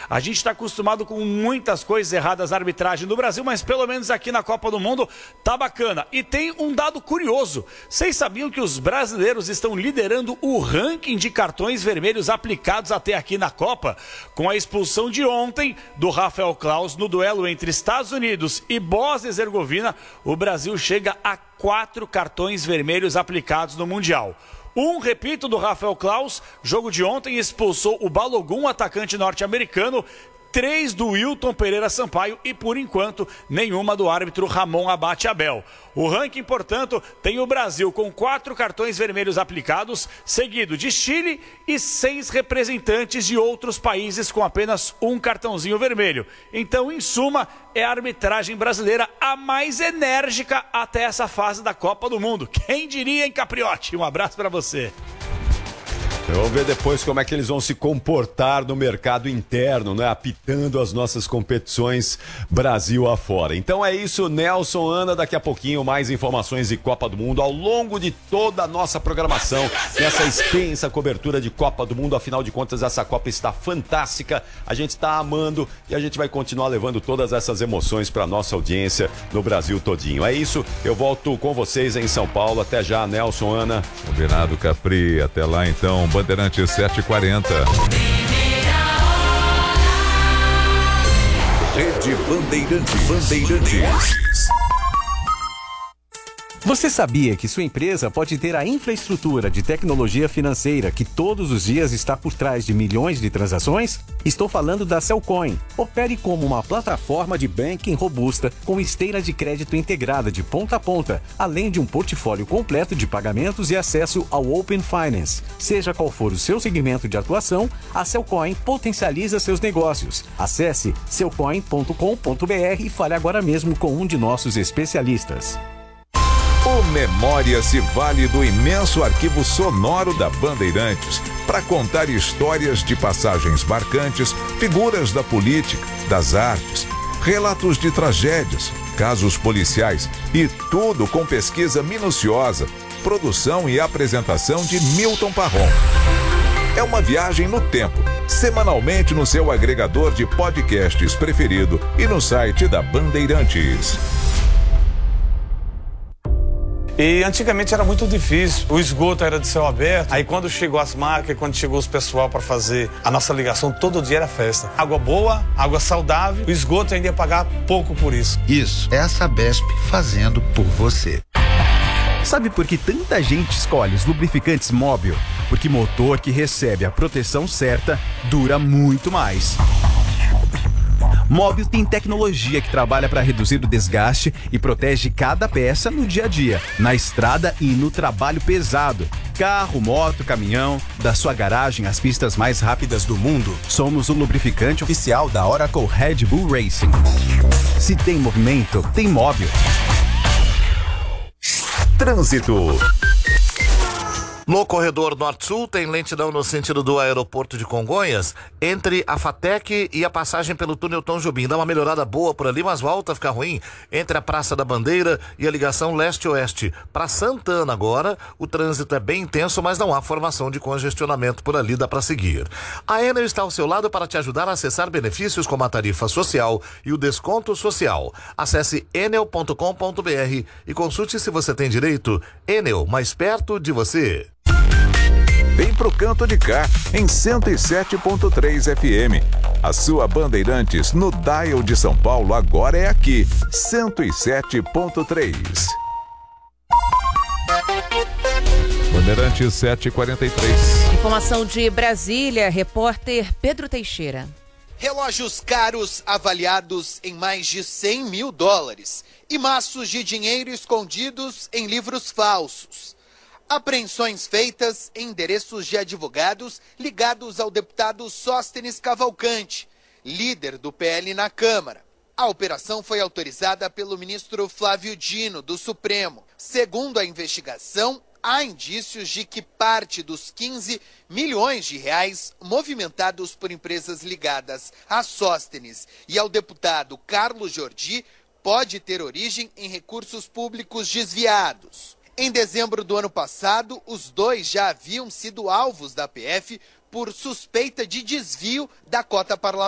A gente está acostumado com muitas coisas erradas na arbitragem do Brasil, mas pelo menos aqui na Copa do Mundo tá bacana. E tem um dado curioso. Vocês sabiam que os brasileiros estão liderando o ranking de cartões vermelhos aplicados até aqui na Copa? Com a expulsão de ontem do Rafael Claus no duelo entre Estados Unidos e Bósnia e Herzegovina, o Brasil chega a 4 cartões vermelhos aplicados no Mundial. Repito, do Rafael Claus, jogo de ontem, expulsou o Balogun, atacante norte-americano, 3 do Wilton Pereira Sampaio e, por enquanto, nenhuma do árbitro Ramon Abate Abel. O ranking, portanto, tem o Brasil com 4 cartões vermelhos aplicados, seguido de Chile e 6 representantes de outros países com apenas um cartãozinho vermelho. Então, em suma, é a arbitragem brasileira a mais enérgica até essa fase da Copa do Mundo. Quem diria, hein, Capriotti? Um abraço para você. Vamos ver depois como é que eles vão se comportar no mercado interno, né? Apitando as nossas competições Brasil afora. Então é isso, Nelson, Ana, daqui a pouquinho mais informações de Copa do Mundo ao longo de toda a nossa programação, nessa extensa cobertura de Copa do Mundo. Afinal de contas, essa Copa está fantástica, a gente está amando e a gente vai continuar levando todas essas emoções para nossa audiência no Brasil todinho. É isso, eu volto com vocês em São Paulo. Até já, Nelson, Ana. Combinado, Capri. Até lá, então. Bandeirantes 7h40. Rede Bandeirantes. Você sabia que sua empresa pode ter a infraestrutura de tecnologia financeira que todos os dias está por trás de milhões de transações? Estou falando da Cellcoin. Opere como uma plataforma de banking robusta com esteira de crédito integrada de ponta a ponta, além de um portfólio completo de pagamentos e acesso ao Open Finance. Seja qual for o seu segmento de atuação, a Cellcoin potencializa seus negócios. Acesse cellcoin.com.br e fale agora mesmo com um de nossos especialistas. O Memória se vale do imenso arquivo sonoro da Bandeirantes para contar histórias de passagens marcantes, figuras da política, das artes, relatos de tragédias, casos policiais e tudo com pesquisa minuciosa, produção e apresentação de Milton Parron. É uma viagem no tempo, semanalmente no seu agregador de podcasts preferido e no site da Bandeirantes. E antigamente era muito difícil, o esgoto era de céu aberto, aí quando chegou as máquinas, quando chegou os pessoal para fazer a nossa ligação, todo dia era festa. Água boa, água saudável, o esgoto ainda ia pagar pouco por isso. Isso, é a Sabesp fazendo por você. Sabe por que tanta gente escolhe os lubrificantes Móbil? Porque motor que recebe a proteção certa dura muito mais. Móbil tem tecnologia que trabalha para reduzir o desgaste e protege cada peça no dia a dia, na estrada e no trabalho pesado. Carro, moto, caminhão, da sua garagem às pistas mais rápidas do mundo. Somos o lubrificante oficial da Oracle Red Bull Racing. Se tem movimento, tem Móbil. Trânsito. No corredor Norte-Sul tem lentidão no sentido do aeroporto de Congonhas, entre a FATEC e a passagem pelo túnel Tom Jobim. Dá uma melhorada boa por ali, mas volta a ficar ruim entre a Praça da Bandeira e a ligação leste-oeste. Para Santana agora, o trânsito é bem intenso, mas não há formação de congestionamento por ali, dá para seguir. A Enel está ao seu lado para te ajudar a acessar benefícios como a tarifa social e o desconto social. Acesse enel.com.br e consulte se você tem direito. Enel, mais perto de você. Vem pro Canto de Cá, em 107.3 FM. A sua Bandeirantes no dial de São Paulo agora é aqui, 107.3. Bandeirantes 7h43. Informação de Brasília, repórter Pedro Teixeira. Relógios caros avaliados em mais de $100 mil e maços de dinheiro escondidos em livros falsos. Apreensões feitas em endereços de advogados ligados ao deputado Sóstenes Cavalcante, líder do PL na Câmara. A operação foi autorizada pelo ministro Flávio Dino, do Supremo. Segundo a investigação, há indícios de que parte dos 15 milhões de reais movimentados por empresas ligadas a Sóstenes e ao deputado Carlos Jordi pode ter origem em recursos públicos desviados. Em dezembro do ano passado, os dois já haviam sido alvos da PF por suspeita de desvio da cota parlamentar.